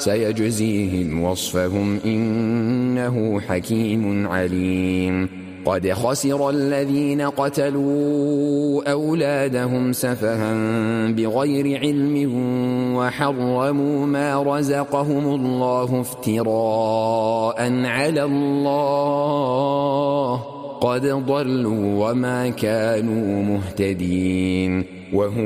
سيجزيهم وصفهم إنه حكيم عليم. قد خسر الذين قتلوا أولادهم سفها بغير علم وحرموا ما رزقهم الله افتراء على الله، قد ضلوا وما كانوا مهتدين.